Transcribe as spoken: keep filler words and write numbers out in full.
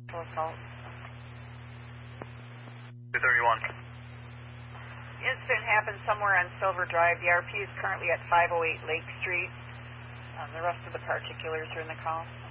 Full assault. two thirty-one. Incident happened somewhere on Silver Drive. The R P is currently at five oh eight Lake Street. Um, the rest of the particulars are in the call.